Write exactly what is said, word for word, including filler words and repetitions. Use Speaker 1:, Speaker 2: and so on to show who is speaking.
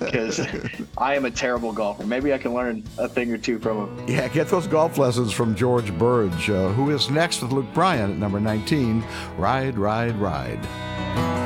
Speaker 1: because I am a terrible golfer. Maybe I can learn a thing or two from him.
Speaker 2: Yeah, get those golf lessons from George Burge, uh, who is next with Luke Bryan at number nineteen, Ride, Ride, Ride.